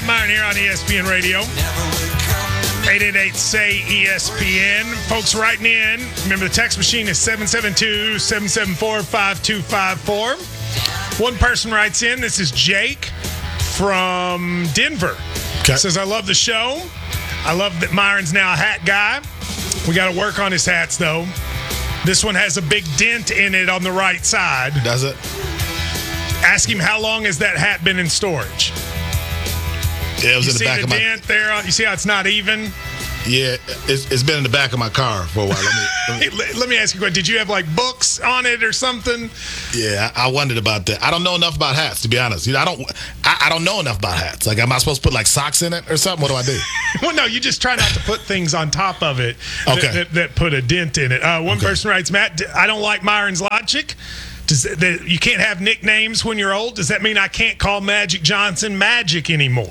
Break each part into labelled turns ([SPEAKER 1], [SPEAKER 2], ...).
[SPEAKER 1] Matt Meyer here on ESPN Radio. 888-SAY-ESPN. Folks writing in. Remember, the text machine is 772-774-5254. One person writes in. This is Jake from Denver.
[SPEAKER 2] Okay.
[SPEAKER 1] Says, I love the show. I love that Myron's now a hat guy. We got to work on his hats, though. This one has a big dent in it on the right side.
[SPEAKER 2] Does it?
[SPEAKER 1] Ask him how long has that hat been in storage.
[SPEAKER 2] Yeah, it was
[SPEAKER 1] You
[SPEAKER 2] in the
[SPEAKER 1] see
[SPEAKER 2] back
[SPEAKER 1] the
[SPEAKER 2] of my.
[SPEAKER 1] dent there? You see how it's not even?
[SPEAKER 2] Yeah, it's been in the back of my car for a while.
[SPEAKER 1] Let me ask you a question. Did you have like books on it or something?
[SPEAKER 2] Yeah, I wondered about that. I don't know enough about hats, to be honest. I don't know enough about hats. Like, am I supposed to put like socks in it or something? What do I do?
[SPEAKER 1] Well, no, you just try not to put things on top of it
[SPEAKER 2] Okay.
[SPEAKER 1] that put a dent in it. One person writes, Matt, I don't like Myron's logic. You can't have nicknames when you're old. Does that mean I can't call Magic Johnson Magic anymore?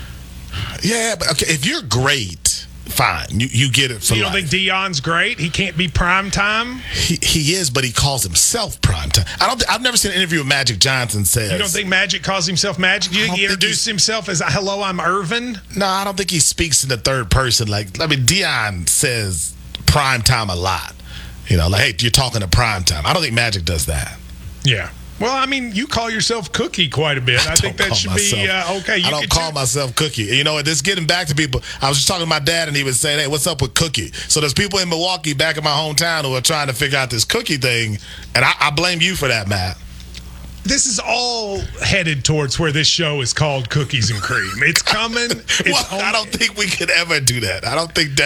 [SPEAKER 2] Yeah, but okay, if you're great, fine. You get it for
[SPEAKER 1] You don't
[SPEAKER 2] life.
[SPEAKER 1] think Deion's great? He can't be prime time?
[SPEAKER 2] He is, but he calls himself prime time. I've never seen an interview with Magic Johnson says.
[SPEAKER 1] You don't think Magic calls himself Magic? Do you think he introduced himself as, hello, I'm Irvin?
[SPEAKER 2] No, I don't think he speaks in the third person. Deion says prime time a lot. Like, hey, you're talking to prime time. I don't think Magic does that.
[SPEAKER 1] Yeah. Well, I mean, you call yourself Cookie quite a bit. I think that should be okay.
[SPEAKER 2] I don't call myself Cookie. This getting back to people. I was just talking to my dad, and he was saying, hey, what's up with Cookie? So there's people in Milwaukee, back in my hometown, who are trying to figure out this Cookie thing, and I blame you for that, Matt.
[SPEAKER 1] This is all headed towards where this show is called Cookies and Cream. It's coming.
[SPEAKER 2] I don't think we could ever do that. I don't think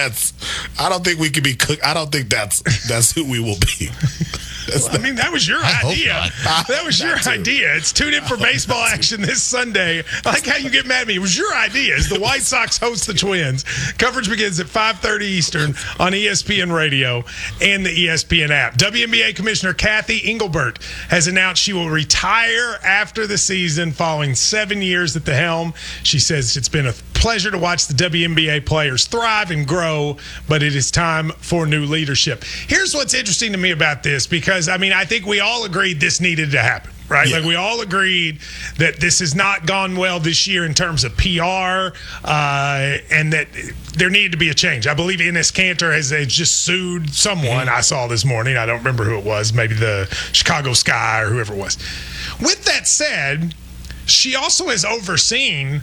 [SPEAKER 2] we could be I don't think that's who we will be.
[SPEAKER 1] That was your idea. That was your idea. It's tuned in for baseball action this Sunday. I like how you get mad at me. It was your idea. As the White Sox host the Twins. Coverage begins at 5:30 Eastern on ESPN Radio and the ESPN app. WNBA Commissioner Kathy Engelbert has announced she will retire after the season following 7 years at the helm. She says it's been a pleasure to watch the WNBA players thrive and grow, but it is time for new leadership. Here's what's interesting to me about this, because I think we all agreed this needed to happen, right?
[SPEAKER 2] Yeah.
[SPEAKER 1] Like, we all agreed that this has not gone well this year in terms of PR, and that there needed to be a change. I believe Enes Kanter has just sued someone I saw this morning. I don't remember who it was, maybe the Chicago Sky or whoever it was. With that said, she also has overseen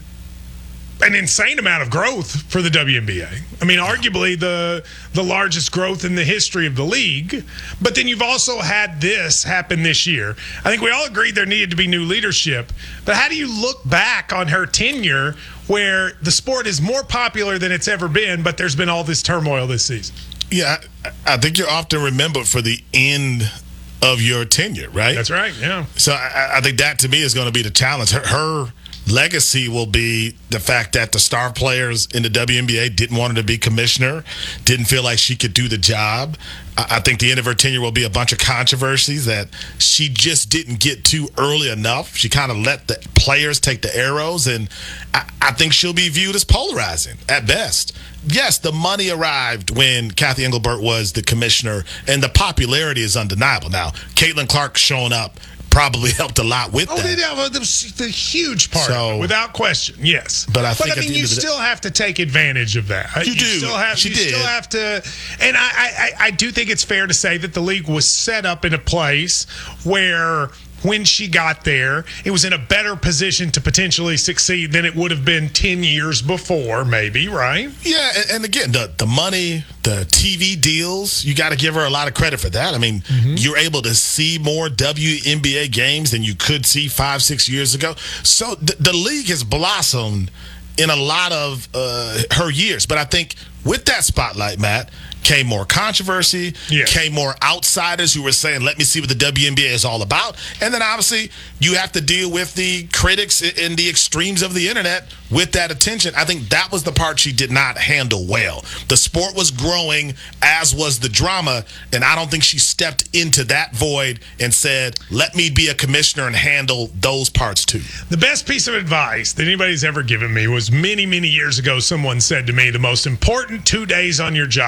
[SPEAKER 1] an insane amount of growth for the WNBA. Arguably the largest growth in the history of the league. But then you've also had this happen this year. I think we all agreed there needed to be new leadership. But how do you look back on her tenure where the sport is more popular than it's ever been, but there's been all this turmoil this season?
[SPEAKER 2] Yeah, I think you're often remembered for the end of your tenure, right?
[SPEAKER 1] That's right, yeah.
[SPEAKER 2] So I think that, to me, is going to be the challenge. Her legacy will be the fact that the star players in the WNBA didn't want her to be commissioner, didn't feel like she could do the job. I think the end of her tenure will be a bunch of controversies that she just didn't get to early enough. She kind of let the players take the arrows, and I think she'll be viewed as polarizing at best. Yes, the money arrived when Kathy Engelbert was the commissioner, and the popularity is undeniable. Now, Caitlin Clark showing up probably helped a lot with that.
[SPEAKER 1] That was the huge part of it, without question, yes.
[SPEAKER 2] But I think
[SPEAKER 1] you still have to take advantage of that.
[SPEAKER 2] You do.
[SPEAKER 1] Still have to. And I do think it's fair to say that the league was set up in a place where, when she got there, it was in a better position to potentially succeed than it would have been 10 years before, maybe, right?
[SPEAKER 2] Yeah, and again, the money, the TV deals, you got to give her a lot of credit for that. You're able to see more WNBA games than you could see 5-6 years ago. So the league has blossomed in a lot of her years. But I think with that spotlight, Matt, came more controversy, came more outsiders who were saying, let me see what the WNBA is all about. And then obviously you have to deal with the critics in the extremes of the internet with that attention. I think that was the part she did not handle well. The sport was growing, as was the drama, and I don't think she stepped into that void and said, let me be a commissioner and handle those parts too.
[SPEAKER 1] The best piece of advice that anybody's ever given me was many, many years ago, someone said to me, the most important 2 days on your job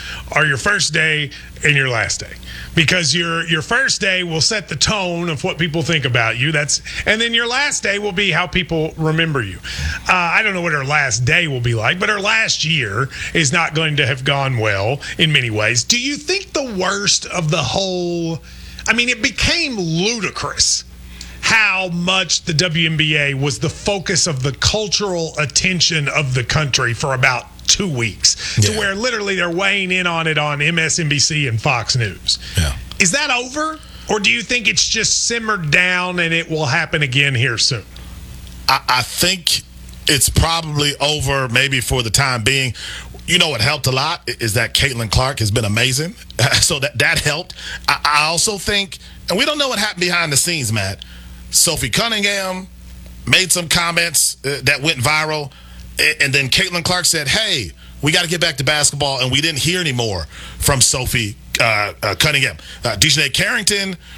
[SPEAKER 1] are your first day and your last day. Because your first day will set the tone of what people think about you. And then your last day will be how people remember you. I don't know what her last day will be like, but her last year is not going to have gone well in many ways. Do you think the worst of the whole? I mean, it became ludicrous how much the WNBA was the focus of the cultural attention of the country for about 2 weeks, to where literally they're weighing in on it on MSNBC and Fox News.
[SPEAKER 2] Yeah.
[SPEAKER 1] Is that over? Or do you think it's just simmered down and it will happen again here soon?
[SPEAKER 2] I think it's probably over, maybe for the time being. You know what helped a lot is that Caitlin Clark has been amazing. So that helped. I also think, and we don't know what happened behind the scenes, Matt. Sophie Cunningham made some comments that went viral. And then Caitlin Clark said, hey, we got to get back to basketball. And we didn't hear any more from Sophie Cunningham. Dejanay Carrington